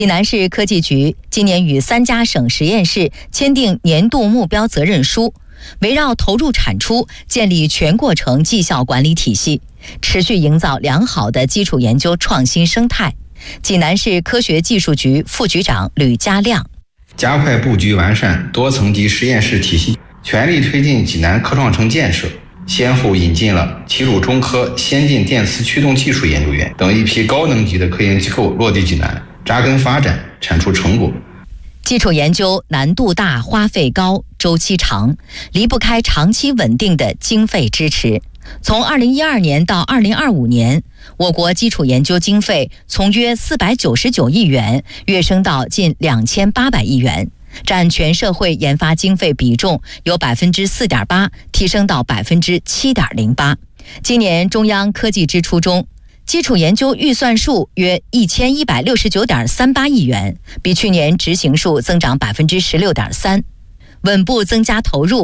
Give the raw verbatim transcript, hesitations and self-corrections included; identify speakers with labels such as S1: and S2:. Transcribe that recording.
S1: 济南市科技局今年与三家省实验室签订年度目标责任书，围绕投入产出建立全过程绩效管理体系，持续营造良好的基础研究创新生态。济南市科学技术局副局长吕家亮：
S2: 加快布局完善多层级实验室体系，全力推进济南科创城建设，先后引进了齐鲁中科先进电磁驱动技术研究院等一批高能级的科研机构落地济南，扎根发展，产出成果。
S1: 基础研究难度大、花费高、周期长，离不开长期稳定的经费支持。从二零一二年到二零二五年，我国基础研究经费从约四百九十九亿元跃升到近两千八百亿元，占全社会研发经费比重由百分之四点八提升到百分之七点零八。今年中央科技支出中，基础研究预算数约一千一百六十九点三八亿元，比去年执行数增长百分之十六点三，稳步增加投入。